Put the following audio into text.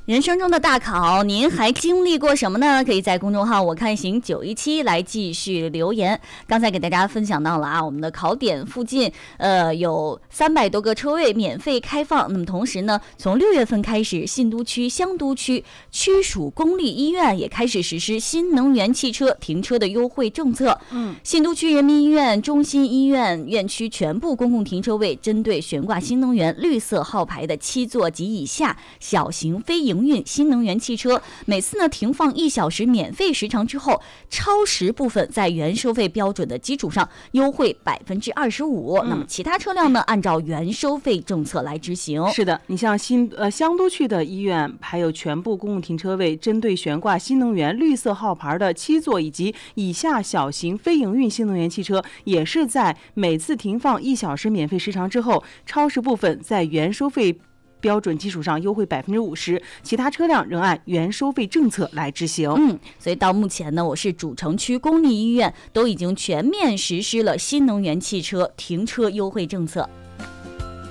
人生中的大考，您还经历过什么呢？可以在公众号我看行917来继续留言。刚才给大家分享到了我们的考点附近有300多个车位免费开放。那么同时呢，从6月份开始，信都区、香都区区属公立医院也开始实施新能源汽车停车的优惠政策。信都区人民医院、中心医院院区全部公共停车位针对悬挂新能源绿色号牌的7座及以下小型非营运新能源汽车，每次呢停放1小时免费时长之后，超时部分在原收费标准的基础上优惠25%。那么其他车辆呢，按照原收费政策来执行。 是的，你像香都区的医院，还有全部公共停车位针对悬挂新能源绿色号牌的7座以及以下小型非营运新能源汽车，也是在每次停放1小时免费时长之后，超时部分在原收费标准基础上优惠50%，其他车辆仍按原收费政策来执行。 所以到目前呢，我市主城区公立医院都已经全面实施了新能源汽车停车优惠政策。